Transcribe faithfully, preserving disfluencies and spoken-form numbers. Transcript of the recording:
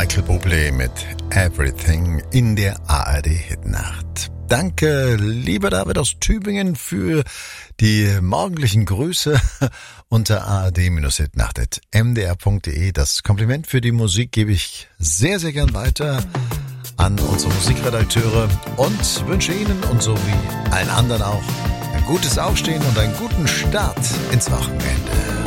Michael Bublé mit Everything in der A R D-Hitnacht. Danke, lieber David aus Tübingen, für die morgendlichen Grüße unter a r d Hitnacht at m d r punkt d e. Das Kompliment für die Musik gebe ich sehr, sehr gern weiter an unsere Musikredakteure und wünsche Ihnen und so wie allen anderen auch ein gutes Aufstehen und einen guten Start ins Wochenende.